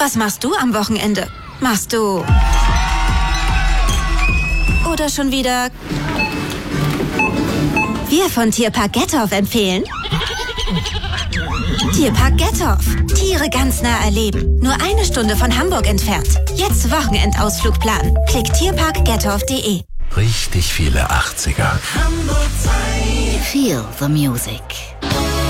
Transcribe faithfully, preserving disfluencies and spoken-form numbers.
Was machst du am Wochenende? Machst du... Oder schon wieder... Wir von Tierpark Gettorf empfehlen... Tierpark Gettorf. Tiere ganz nah erleben. Nur eine Stunde von Hamburg entfernt. Jetzt Wochenendausflug planen. Klick tierpark gettorf punkt de. Richtig viele achtziger. Feel the music.